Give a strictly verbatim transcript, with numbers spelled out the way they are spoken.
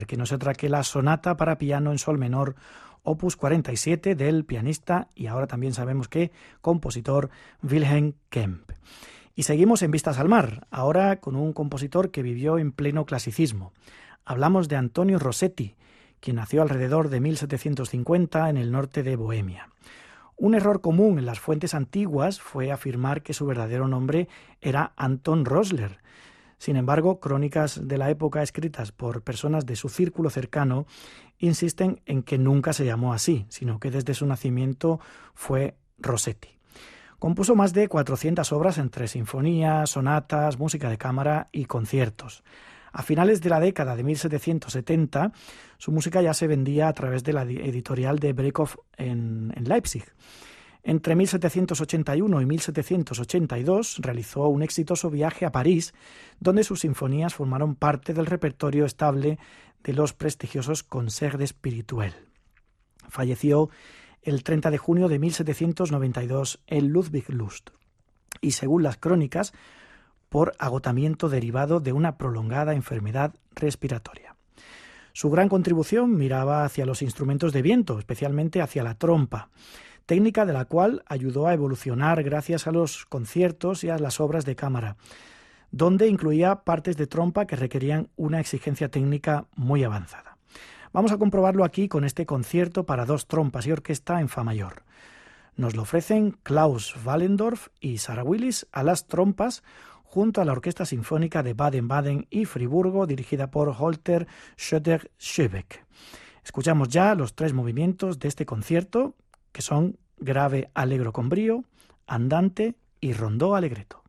que no es otra que la sonata para piano en sol menor, opus cuarenta y siete, del pianista y ahora también sabemos que compositor Wilhelm Kempff. Y seguimos en Vistas al Mar, ahora con un compositor que vivió en pleno clasicismo. Hablamos de Antonio Rossetti, quien nació alrededor de mil setecientos cincuenta en el norte de Bohemia. Un error común en las fuentes antiguas fue afirmar que su verdadero nombre era Anton Rosler. Sin embargo, crónicas de la época escritas por personas de su círculo cercano insisten en que nunca se llamó así, sino que desde su nacimiento fue Rossetti. Compuso más de cuatrocientas obras entre sinfonías, sonatas, música de cámara y conciertos. A finales de la década de mil setecientos setenta, su música ya se vendía a través de la editorial de Brekhoff en, en Leipzig. Entre mil setecientos ochenta y uno y mil setecientos ochenta y dos realizó un exitoso viaje a París, donde sus sinfonías formaron parte del repertorio estable de los prestigiosos Concerts Spirituels. Falleció el treinta de junio de mil setecientos noventa y dos en Ludwigslust, y según las crónicas, por agotamiento derivado de una prolongada enfermedad respiratoria. Su gran contribución miraba hacia los instrumentos de viento, especialmente hacia la trompa, técnica de la cual ayudó a evolucionar gracias a los conciertos y a las obras de cámara, donde incluía partes de trompa que requerían una exigencia técnica muy avanzada. Vamos a comprobarlo aquí con este concierto para dos trompas y orquesta en fa mayor. Nos lo ofrecen Klaus Wallendorf y Sarah Willis a las trompas, junto a la Orquesta Sinfónica de Baden-Baden y Friburgo, dirigida por Holter Schoeder-Schöbeck. Escuchamos ya los tres movimientos de este concierto, que son grave allegro con brío, andante y rondó allegretto.